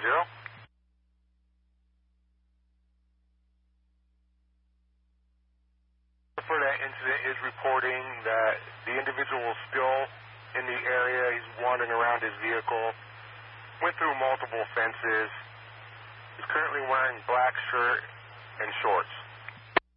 For that incident is reporting that the individual is still in the area. He's wandering around his vehicle, went through multiple fences. He's currently wearing black shirt and shorts.